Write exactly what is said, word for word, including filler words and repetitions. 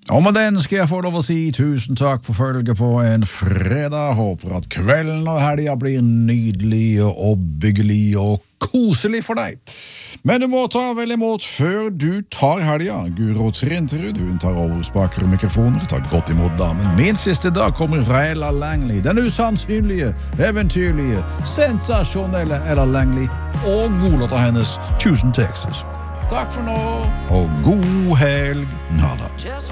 Og med den skal jeg få lov å si tusen takk for følge på en fredag. Håper at kvelden og helga blir nydelig og byggelig og koselig for deg. Men du må ta vel imot før du tar helga. Guro Trinterud, hun tar over spaker og mikrofoner. Ta godt imot damen. Min siste dag kommer fra Ella Langley. Den usannsynlige, eventyrlige, sensasjonelle Ella Langley. Og godlåta hennes Tusen Texas. Takk for nå, og god helg. Ha det.